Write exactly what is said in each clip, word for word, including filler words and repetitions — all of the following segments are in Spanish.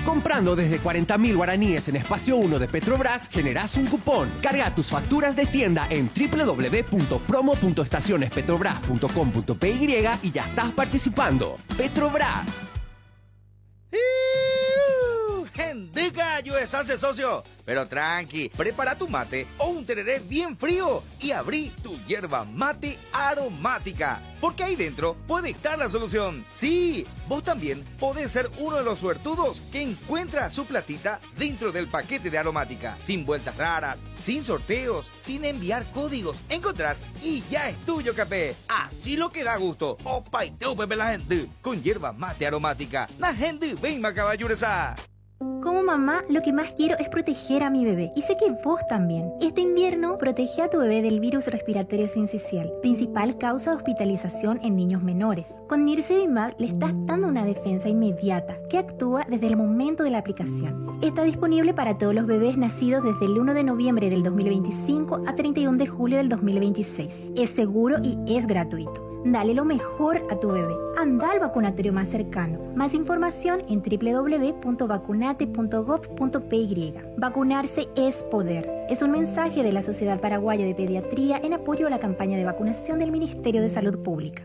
Comprando desde cuarenta mil guaraníes en Espacio uno de Petrobras, generás un cupón. Carga tus facturas de tienda en doble u doble u doble u punto promo punto estaciones petrobras punto com punto p y y ya estás participando. Petrobras. ¡Hendica, U S A C, socio! Pero tranqui, prepara tu mate o un tereré bien frío y abrí tu hierba mate aromática. Porque ahí dentro puede estar la solución. Sí, vos también podés ser uno de los suertudos que encuentra su platita dentro del paquete de aromática. Sin vueltas raras, sin sorteos, sin enviar códigos. Encontrás y ya es tuyo, capé. Así lo que da gusto. Opa y teu, pepe la gente. Con hierba mate aromática. La gente ven macaballuresa. Como mamá, lo que más quiero es proteger a mi bebé. Y sé que vos también. Este invierno, protege a tu bebé del virus respiratorio sincicial, principal causa de hospitalización en niños menores. Con Nirsevimab le estás dando una defensa inmediata que actúa desde el momento de la aplicación. Está disponible para todos los bebés nacidos desde el uno de noviembre del dos mil veinticinco a treinta y uno de julio del dos mil veintiséis. Es seguro y es gratuito. Dale lo mejor a tu bebé. Anda al vacunatorio más cercano. Más información en doble u doble u doble u punto vacunate punto gov punto p y. Vacunarse es poder. Es un mensaje de la Sociedad Paraguaya de Pediatría en apoyo a la campaña de vacunación del Ministerio de Salud Pública.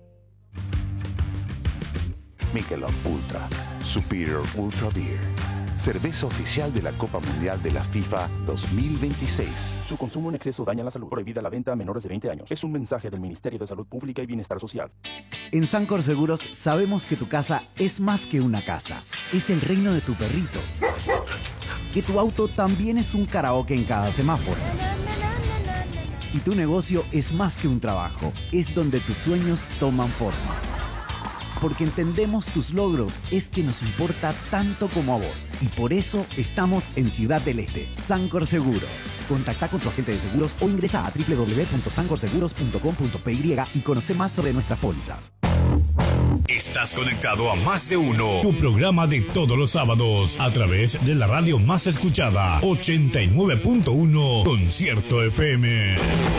Michelob Ultra, Superior Ultra Beer. Cerveza oficial de la Copa Mundial de la FIFA dos mil veintiséis. Su consumo en exceso daña la salud. Prohibida la venta a menores de veinte años. Es un mensaje del Ministerio de Salud Pública y Bienestar Social. En Sancor Seguros sabemos que tu casa es más que una casa. Es el reino de tu perrito. Que tu auto también es un karaoke en cada semáforo. Y tu negocio es más que un trabajo. Es donde tus sueños toman forma. Porque entendemos tus logros, es que nos importa tanto como a vos. Y por eso estamos en Ciudad del Este. Sancor Seguros. Contacta con tu agente de seguros o ingresa a doble u doble u doble u punto sancor seguros punto com punto p y y conoce más sobre nuestras pólizas. Estás conectado a Más de Uno, tu programa de todos los sábados, a través de la radio más escuchada, ochenta y nueve punto uno, Concierto F M.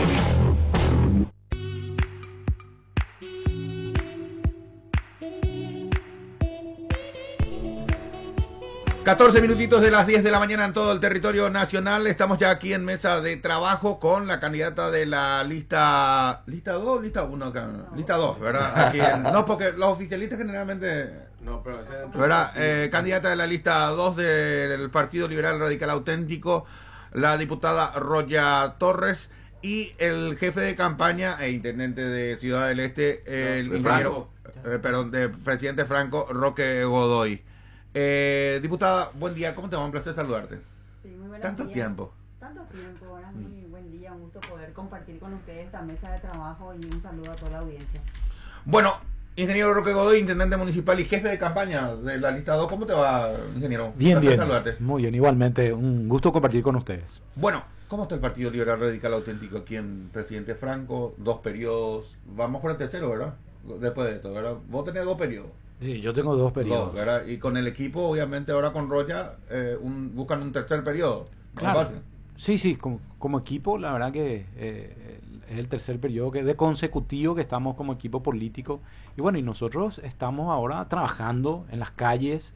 catorce minutitos de las diez de la mañana en todo el territorio nacional. Estamos ya aquí en mesa de trabajo con la candidata de la lista... ¿Lista dos? ¿Lista uno? No. Lista dos, ¿verdad? Aquí en, no, porque los oficialistas generalmente... No, pero... ¿verdad? Eh, candidata de la lista dos del Partido Liberal Radical Auténtico, la diputada Roya Torres, y el jefe de campaña e intendente de Ciudad del Este, el no, ingeniero... Eh, perdón, de presidente Franco, Roque Godoy. Eh, diputada, buen día, ¿cómo te va? Un placer saludarte. Sí, muy buenos Tanto días. tiempo. Tanto tiempo, ahora muy mm. buen día, un gusto poder compartir con ustedes esta mesa de trabajo y un saludo a toda la audiencia. Bueno, ingeniero Roque Godoy, intendente municipal y jefe de campaña de la lista dos, ¿cómo te va, ingeniero? Bien, bien, saludarte. Muy bien, igualmente, un gusto compartir con ustedes. Bueno, ¿cómo está el Partido Liberal Radical Auténtico aquí en Presidente Franco? Dos periodos, vamos por el tercero, ¿verdad? Después de esto, ¿verdad? Vos tenés dos periodos. Sí, yo tengo dos periodos. Dos, y con el equipo, obviamente, ahora con Roya, eh, un, buscan un tercer periodo. Claro. Sí, sí, como, como equipo, la verdad que eh, es el tercer periodo que de consecutivo que estamos como equipo político. Y bueno, y nosotros estamos ahora trabajando en las calles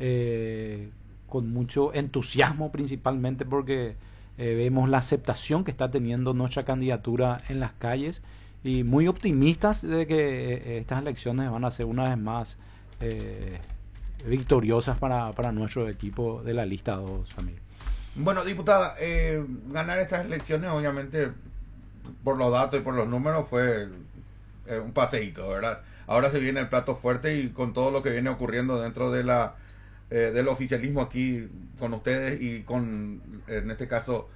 eh, con mucho entusiasmo, principalmente porque eh, vemos la aceptación que está teniendo nuestra candidatura en las calles. Y muy optimistas de que eh, estas elecciones van a ser una vez más eh, victoriosas para, para nuestro equipo de la lista dos, amigo. Bueno, diputada, eh, ganar estas elecciones, obviamente, por los datos y por los números, fue eh, un paseíto, ¿verdad? Ahora se viene el plato fuerte y con todo lo que viene ocurriendo dentro de la eh, del oficialismo aquí con ustedes y con, en este caso,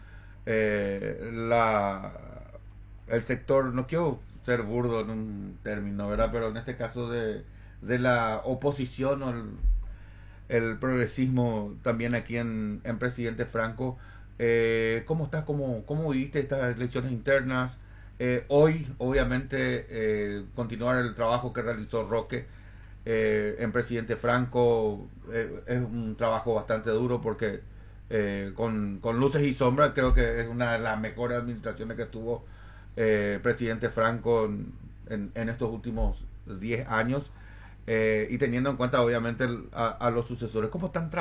eh, la... el sector, no quiero ser burdo en un término, ¿verdad? Pero en este caso de, de la oposición o el, el progresismo también aquí en, en Presidente Franco, eh, ¿cómo estás? ¿Cómo, cómo viviste estas elecciones internas? Eh, hoy, obviamente, eh, continuar el trabajo que realizó Roque eh, en Presidente Franco eh, es un trabajo bastante duro porque eh, con, con luces y sombras creo que es una de las mejores administraciones que tuvo Eh, presidente Franco en, en, en estos últimos diez años eh, y teniendo en cuenta obviamente el, a, a los sucesores. ¿Cómo están trabajando?